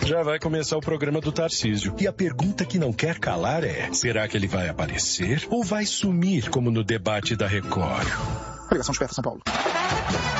Já vai começar o programa do Tarcísio. E a pergunta que não quer calar é: será que ele vai aparecer ou vai sumir como no debate da Record? Ligação de São Paulo.